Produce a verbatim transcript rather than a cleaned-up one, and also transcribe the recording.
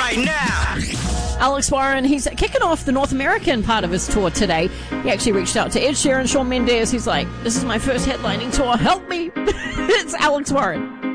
right now. Alex Warren, he's kicking off the North American part of his tour today. He actually reached out to Ed Sheeran, Shawn Mendes. He's like, this is my first headlining tour. Help me. It's Alex Warren.